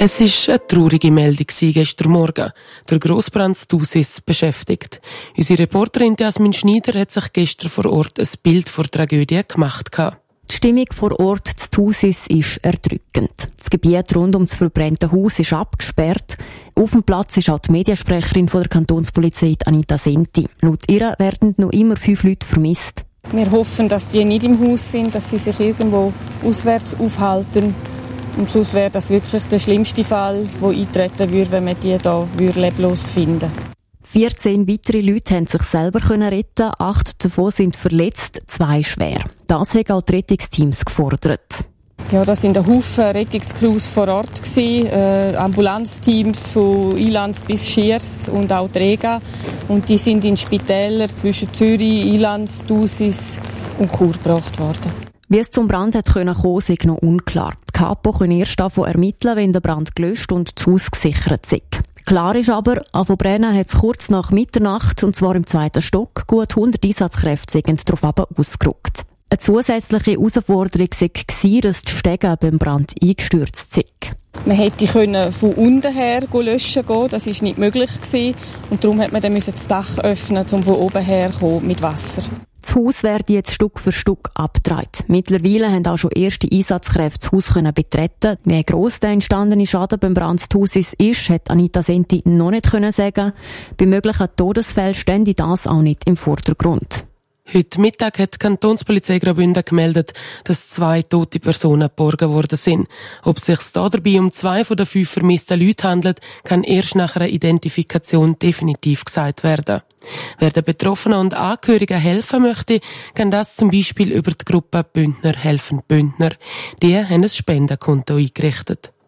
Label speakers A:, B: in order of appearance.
A: Es war eine traurige Meldung gestern Morgen. Der Grossbrand in Thusis beschäftigt. Unsere Reporterin Jasmin Schneider hat sich gestern vor Ort ein Bild vor der Tragödie gemacht.
B: Die Stimmung vor Ort zu Thusis ist erdrückend. Das Gebiet rund um das verbrannte Haus ist abgesperrt. Auf dem Platz ist auch die Mediensprecherin von der Kantonspolizei, Anita Senti. Laut ihr werden noch immer 5 Leute vermisst.
C: Wir hoffen, dass die nicht im Haus sind, dass sie sich irgendwo auswärts aufhalten. Und sonst wäre das wirklich der schlimmste Fall, der eintreten würde, wenn wir die hier leblos finden.
B: 14 weitere Leute haben sich selber retten. 8 davon sind verletzt, 2 schwer. Das haben auch die Rettungsteams gefordert.
C: Ja, das sind ein Haufen Rettungscrews vor Ort gewesen, Ambulanzteams von Ilanz bis Schiers und auch Trega. Und die sind in Spitäler zwischen Zürich, Ilanz, Thusis und Chur gebracht worden.
B: Wie es zum Brand kommen konnte, ist noch unklar. Die Kapo können erst davon ermitteln, wenn der Brand gelöscht und das Haus gesichert ist. Klar ist aber, angefangen brennen hat es kurz nach Mitternacht, und zwar im 2. Stock. Gut 100 Einsatzkräfte sind darauf ausgerückt. Eine zusätzliche Herausforderung war, dass die Stege beim Brand eingestürzt sind.
C: Man hätte von unten her löschen gehen, das war nicht möglich gewesen. Und darum musste man das Dach öffnen, um von oben her mit Wasser.
B: Das Haus werde jetzt Stück für Stück abgedreht. Mittlerweile haben auch schon erste Einsatzkräfte das Haus betreten. Wie gross der entstandene Schaden beim Brand zu Hause ist, hat Anita Senti noch nicht sagen. Bei möglichen Todesfällen stände das auch nicht im Vordergrund.
A: Heute Mittag hat die Kantonspolizei Graubünden gemeldet, dass 2 tote Personen geborgen worden sind. Ob es sich dabei um 2 von den 5 vermissten Leuten handelt, kann erst nach einer Identifikation definitiv gesagt werden. Wer den Betroffenen und Angehörigen helfen möchte, kann das zum Beispiel über die Gruppe Bündner helfen Bündner. Die haben ein Spendenkonto eingerichtet.